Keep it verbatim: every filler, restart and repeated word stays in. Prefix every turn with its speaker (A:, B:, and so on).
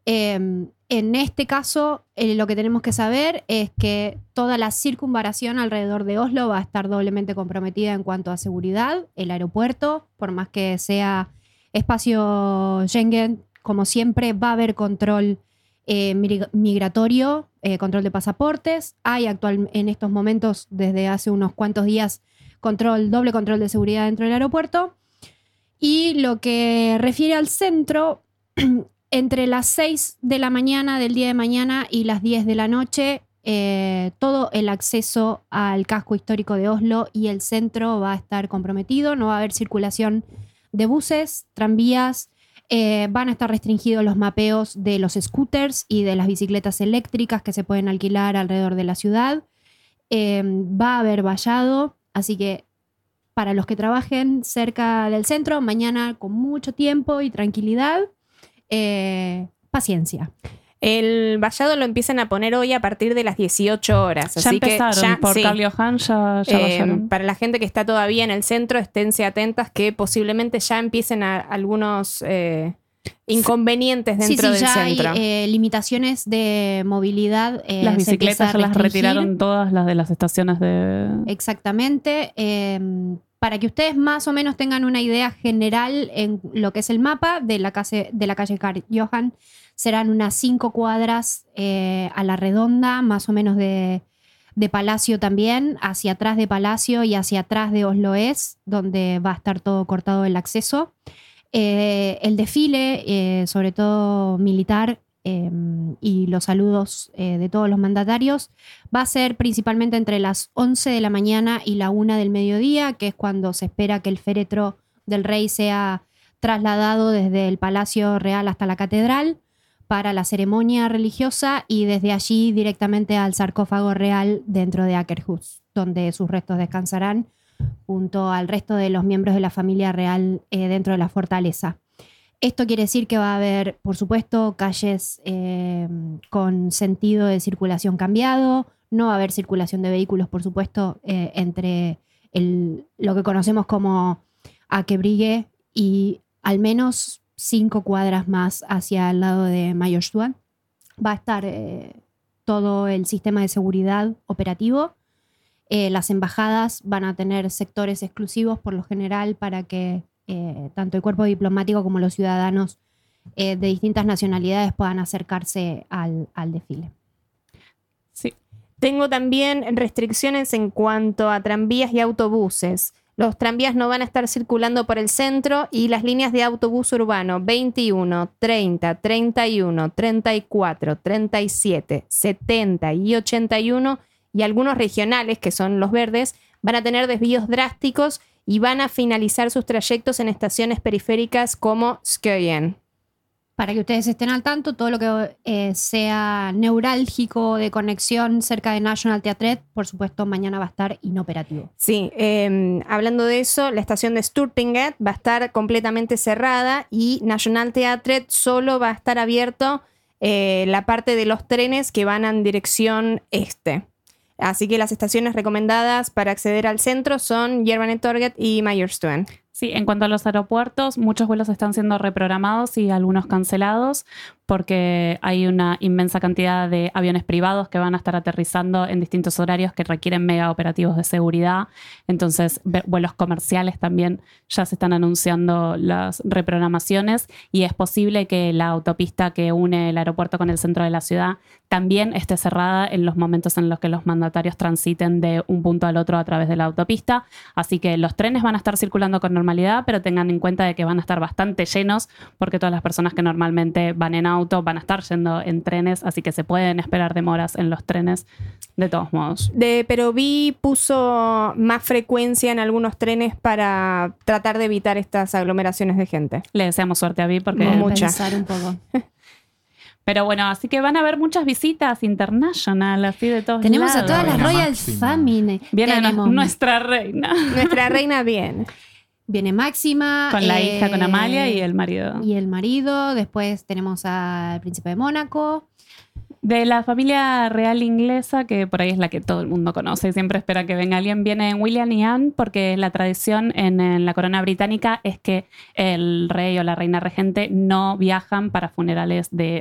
A: Eh, en este caso, eh, lo que tenemos que saber es que toda la circunvalación alrededor de Oslo va a estar doblemente comprometida en cuanto a seguridad. El aeropuerto, por más que sea espacio Schengen, como siempre, va a haber control eh, migratorio, eh, control de pasaportes. Hay actual, en estos momentos, desde hace unos cuantos días, control, doble control de seguridad dentro del aeropuerto. Y lo que refiere al centro, entre las seis de la mañana del día de mañana y las diez de la noche, eh, todo el acceso al casco histórico de Oslo y el centro va a estar comprometido. No va a haber circulación de buses, tranvías. Eh, van a estar restringidos los mapeos de los scooters y de las bicicletas eléctricas que se pueden alquilar alrededor de la ciudad. Eh, va a haber vallado, así que para los que trabajen cerca del centro, mañana con mucho tiempo y tranquilidad, eh, paciencia.
B: El vallado lo empiezan a poner hoy a partir de las dieciocho horas.
C: Ya
B: así
C: empezaron,
B: que ya,
C: por
B: sí.
C: Cable Johan ya, ya
B: Eh,
C: vallaron.
B: para la gente que está todavía en el centro, esténse atentas que posiblemente ya empiecen a, algunos eh, inconvenientes dentro
A: sí, sí,
B: del
A: ya
B: centro.
A: Hay eh, limitaciones de movilidad. Eh,
C: las
A: se empieza
C: bicicletas
A: a
C: ya las
A: restringir.
C: retiraron todas, las de las estaciones de...
A: Exactamente. Eh, para que ustedes más o menos tengan una idea general en lo que es el mapa de la calle, de la calle Karl Johan, serán unas cinco cuadras eh, a la redonda, más o menos de, de Palacio también, hacia atrás de Palacio y hacia atrás de Oslo S, donde va a estar todo cortado el acceso. Eh, el desfile, eh, sobre todo militar, eh, y los saludos eh, de todos los mandatarios, va a ser principalmente entre las once de la mañana y la una del mediodía, que es cuando se espera que el féretro del rey sea trasladado desde el Palacio Real hasta la catedral para la ceremonia religiosa y desde allí directamente al sarcófago real dentro de Akerhus, donde sus restos descansarán junto al resto de los miembros de la familia real eh, dentro de la fortaleza. Esto quiere decir que va a haber, por supuesto, calles eh, con sentido de circulación cambiado. No va a haber circulación de vehículos, por supuesto, eh, entre el, lo que conocemos como Akebrygge y al menos cinco cuadras más hacia el lado de Majorstua. Va a estar eh, todo el sistema de seguridad operativo. Eh, las embajadas van a tener sectores exclusivos por lo general para que eh, tanto el cuerpo diplomático como los ciudadanos eh, de distintas nacionalidades puedan acercarse al, al desfile.
B: Sí. Tengo también restricciones en cuanto a tranvías y autobuses. Los tranvías no van a estar circulando por el centro y las líneas de autobús urbano veintiuno, treinta, treinta y uno, treinta y cuatro, treinta y siete, setenta y ochenta y uno y algunos regionales, que son los verdes, van a tener desvíos drásticos y van a finalizar sus trayectos en estaciones periféricas como Skøyen.
A: Para que ustedes estén al tanto, todo lo que eh, sea neurálgico de conexión cerca de National Theatre, por supuesto, mañana va a estar inoperativo.
B: Sí, eh, hablando de eso, la estación de Sturtinget va a estar completamente cerrada y National Theatre solo va a estar abierto eh, la parte de los trenes que van en dirección este. Así que las estaciones recomendadas para acceder al centro son Jernbanetorget y Majorstua.
C: Sí, en cuanto a los aeropuertos, muchos vuelos están siendo reprogramados y algunos cancelados porque hay una inmensa cantidad de aviones privados que van a estar aterrizando en distintos horarios que requieren mega operativos de seguridad. Entonces, vuelos comerciales también ya se están anunciando las reprogramaciones y es posible que la autopista que une el aeropuerto con el centro de la ciudad también esté cerrada en los momentos en los que los mandatarios transiten de un punto al otro a través de la autopista. Así que los trenes van a estar circulando con normalidad, pero tengan en cuenta de que van a estar bastante llenos porque todas las personas que normalmente van en auto van a estar yendo en trenes, así que se pueden esperar demoras en los trenes de todos modos.
B: De, pero vi puso más frecuencia en algunos trenes para tratar de evitar estas aglomeraciones de gente.
C: Le deseamos suerte a Vi porque...
A: Voy a
B: mucha.
A: pensar un poco.
C: Pero bueno, así que van a haber muchas visitas international, así de todos
A: Tenemos
C: lados.
A: a todas las
D: Reina
A: Royal
D: Máxima.
A: Family.
C: Viene
A: Tenemos-
C: nuestra reina.
B: Nuestra reina bien.
A: Viene Máxima.
C: Con la
A: eh,
C: hija, con Amalia y el marido.
A: Y el marido. Después tenemos al príncipe de Mónaco.
C: De la familia real inglesa, que por ahí es la que todo el mundo conoce y siempre espera que venga alguien, viene William y Anne, porque la tradición en, en la corona británica es que el rey o la reina regente no viajan para funerales de